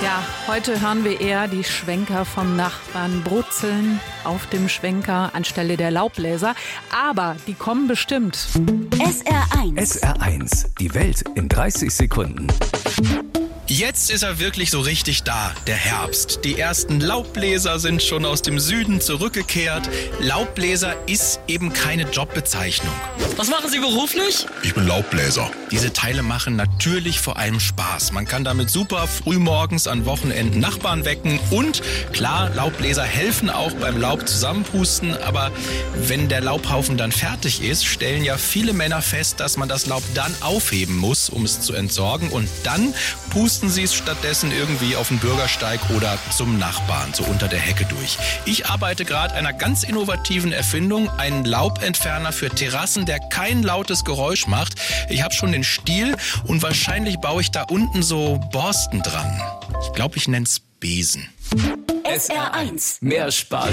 Ja, heute hören wir eher die Schwenker vom Nachbarn brutzeln auf dem Schwenker anstelle der Laubbläser. Aber die kommen bestimmt. SR1. SR1, die Welt in 30 Sekunden. Jetzt ist er wirklich so richtig da, der Herbst. Die ersten Laubbläser sind schon aus dem Süden zurückgekehrt. Laubbläser ist eben keine Jobbezeichnung. Was machen Sie beruflich? Ich bin Laubbläser. Diese Teile machen natürlich vor allem Spaß. Man kann damit super frühmorgens an Wochenenden Nachbarn wecken. Und klar, Laubbläser helfen auch beim Laub zusammenpusten. Aber wenn der Laubhaufen dann fertig ist, stellen ja viele Männer fest, dass man das Laub dann aufheben muss, um es zu entsorgen. Und dann pusten sie es stattdessen irgendwie auf den Bürgersteig oder zum Nachbarn, so unter der Hecke durch. Ich arbeite gerade an einer ganz innovativen Erfindung, einen Laubentferner für Terrassen, der kein lautes Geräusch macht. Ich habe schon den Stiel und wahrscheinlich baue ich da unten so Borsten dran. Ich glaube, ich nenne es Besen. SR1. Mehr Spaß